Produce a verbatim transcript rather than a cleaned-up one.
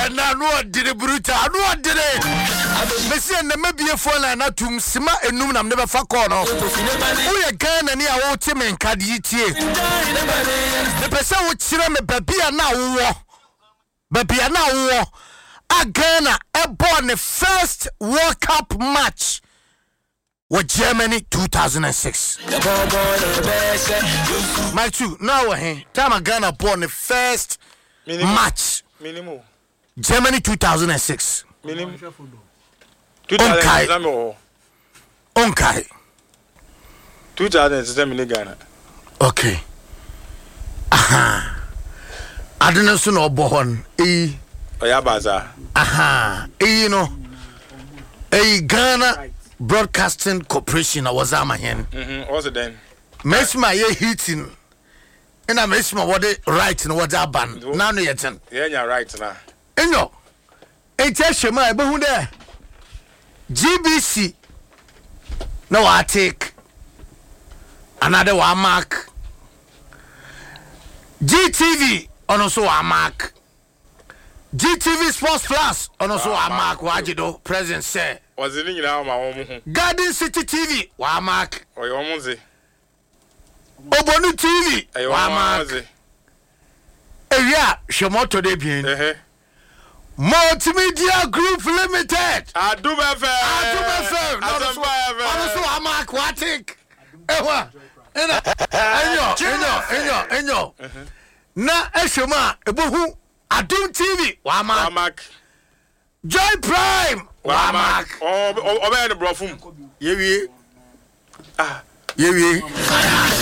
And now no did brutal. No did it. Messi na mebie phone na tum sima enum na never fa call no. Wo ye Ghana ni a wo te men kadi tie. The person wo chire me babia na wo. Babia na wo. A Ghana e born the first World Cup match with Germany two thousand six. My two now we time a Ghana born the first minimum. Match. Minimum. Germany two thousand six. Minimum. Onkai. Onkai. two thousand six mini Ghana. Okay. Aha. I didn't know no born. E. Oyabaza. Aha. E, you know. A Ghana Broadcasting Corporation. I was ama hen. Mhm. What's it then? Mesma ye hitting. And I mesma what they right and what that ban. Now no yet. Yeah, you're right now. And no. Ain't shema but who there? G B C. No, I take another one mark. G T V on also a mark. G T V Sports Plus on also a mark. Wajido present say. Was it in our home? Garden City T V. One mark. Or your mumsy. Obonu T V. One mark. Eh yeah, Shamoto de bien. Eh. Multimedia Group Limited. Aduma F M. Aduma F M. Aduma F M. Also a mark. Watik. Ewa. Enyo. Enyo. Enyo. Enyo. Na eshoma ebohu Adum T V. One mark. One mark. Joy Prime. One mark. Oh, oh, oh, oh, oh, Yewie. Ah. Yewie.